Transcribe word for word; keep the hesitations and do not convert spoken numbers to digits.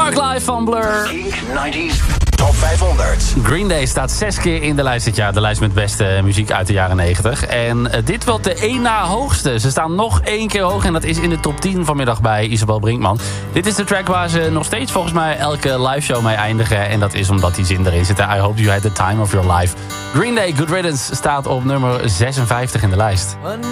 Park Live van Blur. Kink negentig Top vijfhonderd. Green Day staat zes keer in de lijst dit jaar. De lijst met beste muziek uit de jaren negentig. En uh, dit wordt de één na hoogste. Ze staan nog één keer hoog en dat is in de top tien vanmiddag bij Isabel Brinkman. Dit is de track waar ze nog steeds volgens mij elke live show mee eindigen. En dat is omdat die zin erin zit. I hope you had the time of your life. Green Day, Good Riddance staat op nummer zesenvijftig in de lijst.